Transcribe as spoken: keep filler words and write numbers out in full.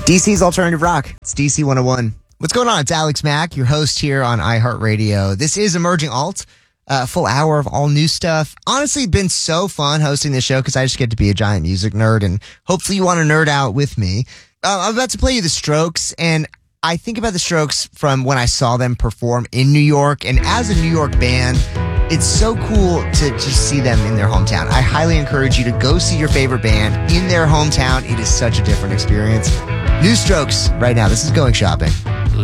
D C's Alternative Rock. It's D C one oh one. What's going on? It's Alex Mack, your host here on iHeartRadio. This is Emerging Alt, a full hour of all new stuff. Honestly, been so fun hosting this show because I just get to be a giant music nerd, and hopefully you want to nerd out with me. Uh, I'm about to play you The Strokes, and I think about The Strokes from when I saw them perform in New York, and as a New York band, it's so cool to just see them in their hometown. I highly encourage you to go see your favorite band in their hometown. It is such a different experience. New Strokes right now. This is Going Shopping.